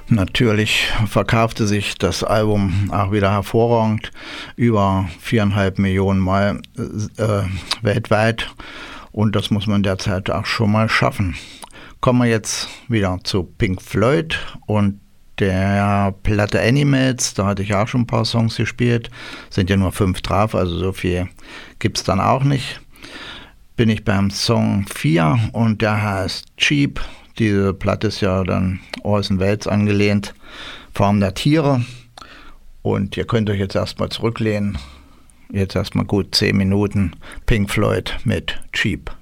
Natürlich verkaufte sich das Album auch wieder hervorragend, über 4,5 Millionen Mal weltweit, und das muss man derzeit auch schon mal schaffen. Kommen wir jetzt wieder zu Pink Floyd und der Platte Animals. Da hatte ich auch schon ein paar Songs gespielt, sind ja nur 5 drauf, also so viel gibt es dann auch nicht. Bin ich beim Song 4 und der heißt Cheap. Diese Platte ist ja dann Orson Welles angelehnt, Farm der Tiere. Und ihr könnt euch jetzt erstmal zurücklehnen. Jetzt erstmal gut 10 Minuten Pink Floyd mit Cheap.